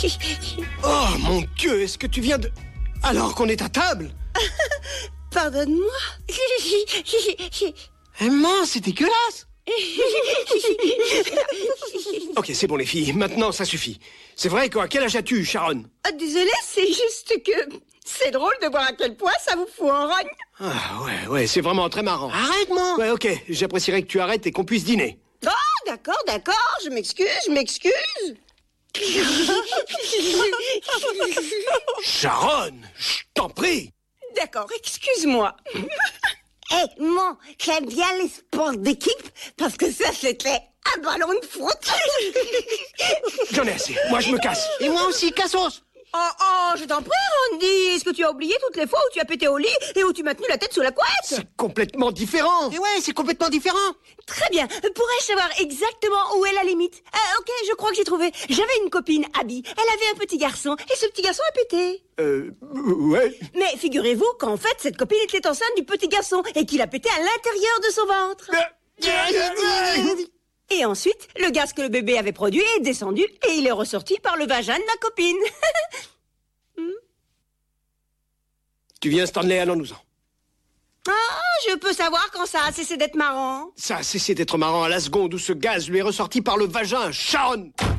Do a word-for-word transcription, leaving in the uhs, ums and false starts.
Oh, mon Dieu, est-ce que tu viens de... Alors qu'on est à table? Pardonne-moi. Emma, c'est dégueulasse. Ok, c'est bon les filles, maintenant ça suffit. C'est vrai qu'à quel âge as-tu, Sharon? Ah, désolée, c'est juste que... C'est drôle de voir à quel point ça vous fout en rogne. Ah ouais, ouais, c'est vraiment très marrant. Arrête-moi. Ouais, ok, j'apprécierais que tu arrêtes et qu'on puisse dîner. Oh, d'accord, d'accord, je m'excuse, je m'excuse. Sharon, je t'en prie. D'accord, excuse-moi. Hé, hey, mon, j'aime bien les sports d'équipe parce que ça, c'était un ballon de foot. J'en ai assez, moi je me casse. Et moi aussi, cassos. Oh, oh, je t'en prie, Randy. Est-ce que tu as oublié toutes les fois où tu as pété au lit et où tu m'as tenu la tête sous la couette? C'est complètement différent. Et ouais, c'est complètement différent. Très bien. Pourrais-je savoir exactement où est la limite? euh, Ok, je crois que j'ai trouvé. J'avais une copine, Abby. Elle avait un petit garçon et ce petit garçon a pété. Euh, ouais. Mais figurez-vous qu'en fait, cette copine était enceinte du petit garçon et qu'il a pété à l'intérieur de son ventre. Et ensuite, le gaz que le bébé avait produit est descendu et il est ressorti par le vagin de ma copine. hmm? Tu viens, Stanley, allons-nous-en. Ah, je peux savoir quand ça a cessé d'être marrant. Ça a cessé d'être marrant à la seconde où ce gaz lui est ressorti par le vagin, Sharon.